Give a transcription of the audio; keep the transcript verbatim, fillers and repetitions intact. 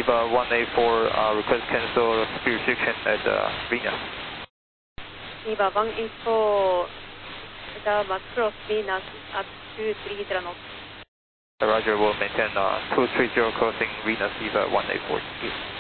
EVA one eight four, uh, request cancel speed restriction at uh, Venus. EVA one eight four, the max cross Venus at two three zero knots. Roger, we'll maintain uh, two three zero crossing Venus EVA one eight four.